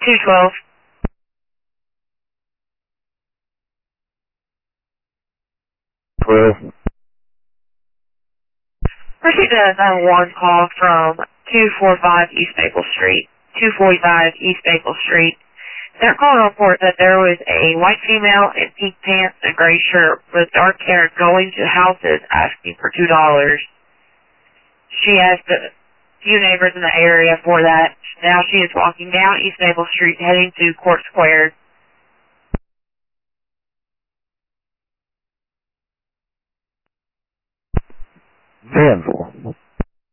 212. Well, Received a 911 call from 245 East Maple Street. 245 East Maple Street. They're calling to report that there was a white female in pink pants and a gray shirt with dark hair going to houses asking for $2. She asked a few neighbors in the area for that. Now she is walking down East Maple Street heading to Court Square. Vanville.